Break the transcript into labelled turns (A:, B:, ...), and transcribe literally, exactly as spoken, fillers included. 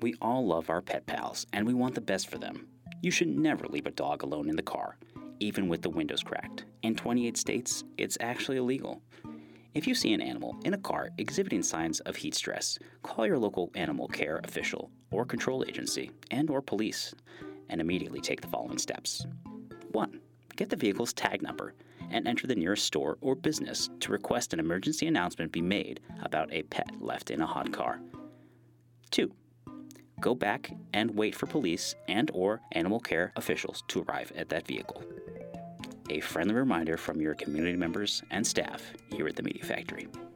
A: We all love our pet pals, and we want the best for them. You should never leave a dog alone in the car, even with the windows cracked. In twenty-eight states, it's actually illegal. If you see an animal in a car exhibiting signs of heat stress, call your local animal care official or control agency and or police, and immediately take the following steps. one. Get the vehicle's tag number and enter the nearest store or business to request an emergency announcement be made about a pet left in a hot car. two. Go back and wait for police and or animal care officials to arrive at that vehicle. A friendly reminder from your community members and staff here at the Media Factory.